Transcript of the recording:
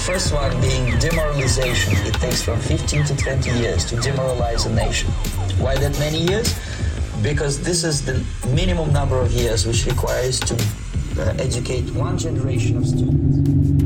first one being demoralization. It takes from 15 to 20 years to demoralize a nation. Why that many years? Because this is the minimum number of years which requires to educate one generation of students.